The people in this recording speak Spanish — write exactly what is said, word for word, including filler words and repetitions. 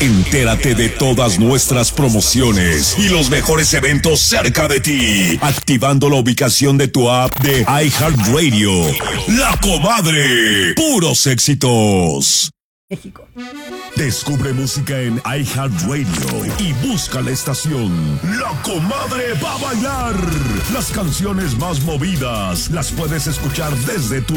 Entérate de todas nuestras promociones y los mejores eventos cerca de ti, activando la ubicación de tu app de iHeartRadio. La Comadre, puros éxitos. México. Descubre música en iHeartRadio y busca la estación La Comadre va a bailar. Las canciones más movidas las puedes escuchar desde tu